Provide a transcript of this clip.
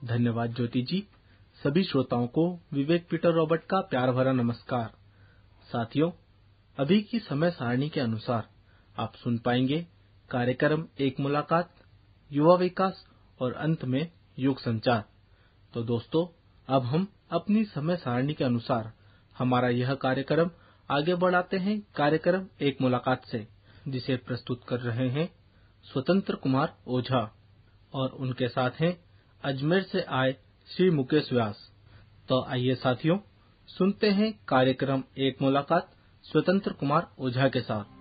धन्यवाद ज्योति जी। सभी श्रोताओं को विवेक पीटर रॉबर्ट का प्यार भरा नमस्कार। साथियों, अभी की समय सारणी के अनुसार आप सुन पाएंगे कार्यक्रम एक मुलाकात, युवा विकास और अंत में युग संचार। तो दोस्तों, अब हम अपनी समय सारणी के अनुसार हमारा यह कार्यक्रम आगे बढ़ाते हैं कार्यक्रम एक मुलाकात से, जिसे प्रस्तुत कर रहे हैं स्वतंत्र कुमार ओझा और उनके साथ हैं अजमेर से आए श्री मुकेश व्यास। तो आइए साथियों, सुनते हैं कार्यक्रम एक मुलाकात स्वतंत्र कुमार ओझा के साथ।